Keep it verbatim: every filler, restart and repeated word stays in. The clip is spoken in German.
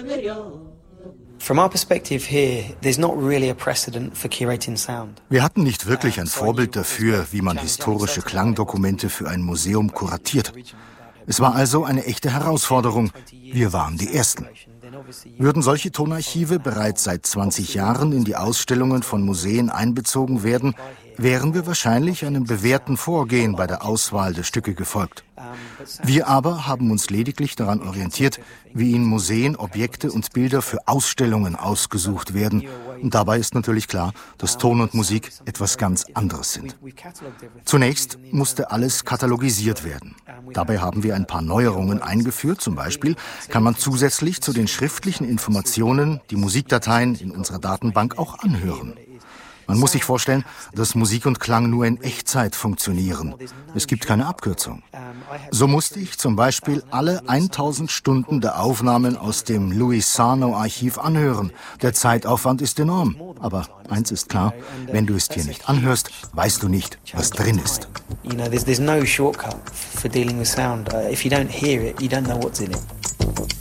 From our perspective here, there's not really a precedent for curating sound. Wir hatten nicht wirklich ein Vorbild dafür, wie man historische Klangdokumente für ein Museum kuratiert. Es war also eine echte Herausforderung. Wir waren die Ersten. Würden solche Tonarchive bereits seit zwanzig Jahren in die Ausstellungen von Museen einbezogen werden, wären wir wahrscheinlich einem bewährten Vorgehen bei der Auswahl der Stücke gefolgt. Wir aber haben uns lediglich daran orientiert, wie in Museen Objekte und Bilder für Ausstellungen ausgesucht werden. Und dabei ist natürlich klar, dass Ton und Musik etwas ganz anderes sind. Zunächst musste alles katalogisiert werden. Dabei haben wir ein paar Neuerungen eingeführt. Zum Beispiel kann man zusätzlich zu den schriftlichen Informationen die Musikdateien in unserer Datenbank auch anhören. Man muss sich vorstellen, dass Musik und Klang nur in Echtzeit funktionieren. Es gibt keine Abkürzung. So musste ich zum Beispiel alle tausend Stunden der Aufnahmen aus dem Louis Sarno-Archiv anhören. Der Zeitaufwand ist enorm. Aber eins ist klar, wenn du es dir nicht anhörst, weißt du nicht, was drin ist. You know, there's, there's no shortcut for dealing with sound. Uh, if you don't hear it, you don't know what's in it.